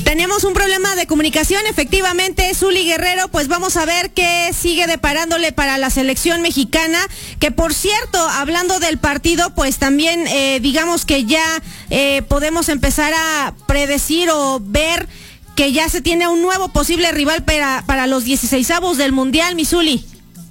Tenemos un problema de comunicación, efectivamente, Zuli Guerrero, pues vamos a ver qué sigue deparándole para la selección mexicana, que por cierto, hablando del partido, pues también digamos que ya podemos empezar a predecir o ver que ya se tiene un nuevo posible rival para los 16avos del Mundial, mi Zuli.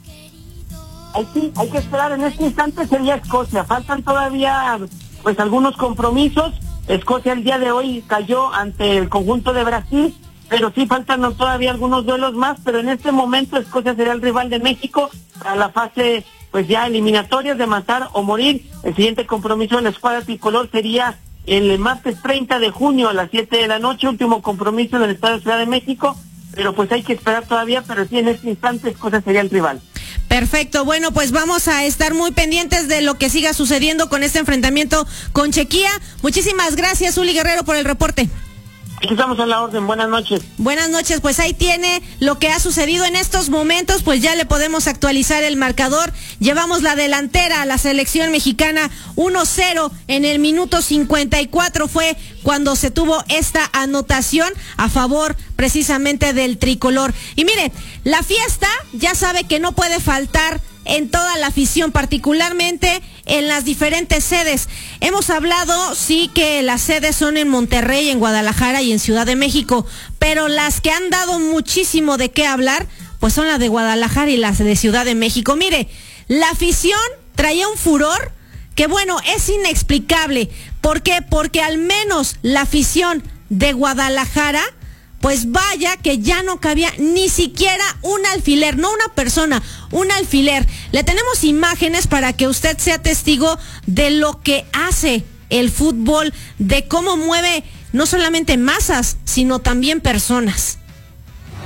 Sí, hay que esperar. En este instante sería Escocia. Faltan todavía pues algunos compromisos. Escocia el día de hoy cayó ante el conjunto de Brasil, pero sí faltan todavía algunos duelos más, pero en este momento Escocia sería el rival de México para la fase pues ya eliminatorias de matar o morir. El siguiente compromiso de la escuadra tricolor sería el martes 30 de junio a las 7 de la noche, último compromiso en el Estadio Ciudad de México, pero pues hay que esperar todavía, pero sí en este instante Escocia sería el rival. Perfecto, bueno, pues vamos a estar muy pendientes de lo que siga sucediendo con este enfrentamiento con Chequia. Muchísimas gracias, Zuli Guerrero, por el reporte. Aquí estamos a la orden, buenas noches. Buenas noches, pues ahí tiene lo que ha sucedido en estos momentos, pues ya le podemos actualizar el marcador. Llevamos la delantera a la selección mexicana 1-0 en el minuto 54 fue cuando se tuvo esta anotación a favor precisamente del tricolor. Y mire, la fiesta ya sabe que no puede faltar en toda la afición, particularmente en las diferentes sedes. Hemos hablado, sí, que las sedes son en Monterrey, en Guadalajara y en Ciudad de México, pero las que han dado muchísimo de qué hablar, pues son las de Guadalajara y las de Ciudad de México. Mire, la afición traía un furor que, bueno, es inexplicable. ¿Por qué? Porque al menos la afición de Guadalajara, pues vaya que ya no cabía ni siquiera un alfiler, no una persona, un alfiler. Le tenemos imágenes para que usted sea testigo de lo que hace el fútbol, de cómo mueve no solamente masas, sino también personas.